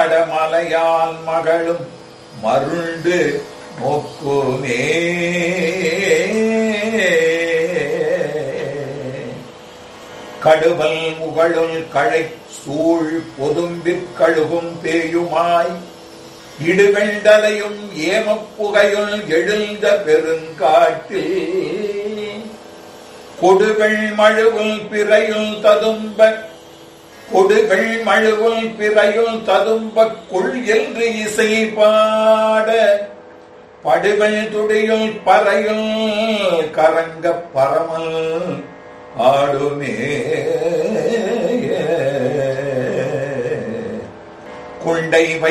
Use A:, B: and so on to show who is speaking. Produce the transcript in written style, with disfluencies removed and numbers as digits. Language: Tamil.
A: மடமலையால் மகளும் மருண்டு நோக்குமே. கடுவல் முகழுள் களை சூழ் பொதும்பிற் கழுகும் பேயுமாய் இடுகண்டலையும் ஏமப்புகையுள் எழுந்த பெருங்காட்டில் கொடுகள் மழுவுள் பிறையுள் ததும்ப கொடுகள் மழுவுள் பிறையுள் ததும்ப கொள் என்று இசை பாட படுகள் துடியுள் பறையுள் கரங்க பரமல் ஆடுமே. குண்டை